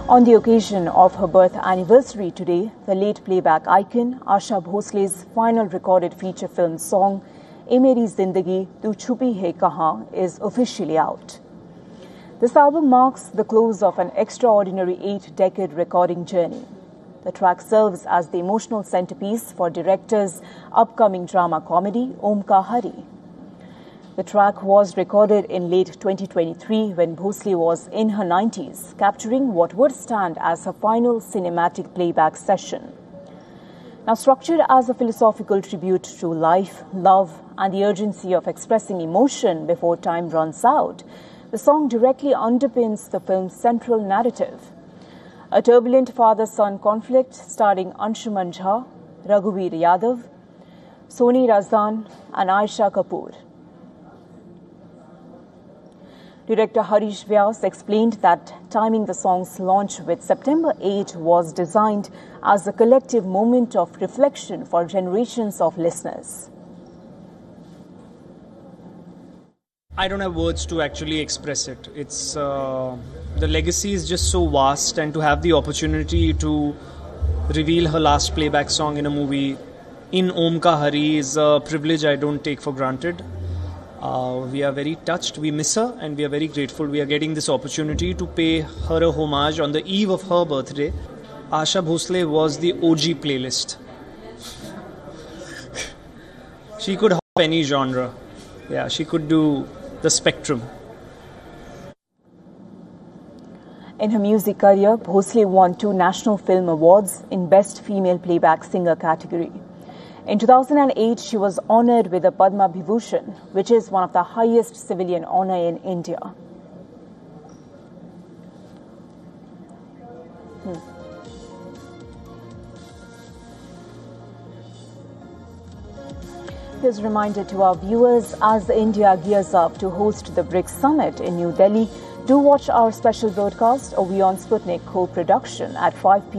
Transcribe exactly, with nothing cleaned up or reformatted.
On the occasion of her birth anniversary today, the late playback icon Asha Bhosle's final recorded feature film song, "Ye Meri Zindagi Tu Chupi Hai Kahan," is officially out. This album marks the close of an extraordinary eight-decade recording journey. The track serves as the emotional centerpiece for director's upcoming drama comedy, Om Ka Hari. The track was recorded in late twenty twenty-three when Bhosle was in her nineties, capturing what would stand as her final cinematic playback session. Now structured as a philosophical tribute to life, love, and the urgency of expressing emotion before time runs out, the song directly underpins the film's central narrative. A turbulent father-son conflict starring Anshuman Jha, Raghuveer Yadav, Soni Razdan, and Aisha Kapoor. Director Harish Vyas explained that timing the song's launch with September eighth was designed as a collective moment of reflection for generations of listeners. I don't have words to actually express it. It's uh, the legacy is just so vast, and to have the opportunity to reveal her last playback song in a movie in Om Ka Hari is a privilege I don't take for granted. Uh, we are very touched, we miss her, and we are very grateful we are getting this opportunity to pay her a homage on the eve of her birthday. Asha Bhosle was the O G playlist. She could hop any genre. Yeah, she could do the spectrum. In her music career, Bhosle won two National Film Awards in Best Female Playback Singer category. In two thousand eight, she was honored with the Padma Vibhushan, which is one of the highest civilian honor in India. Hmm. Here's a reminder to our viewers, as India gears up to host the BRICS Summit in New Delhi, do watch our special broadcast, a WION Sputnik co-production at five p m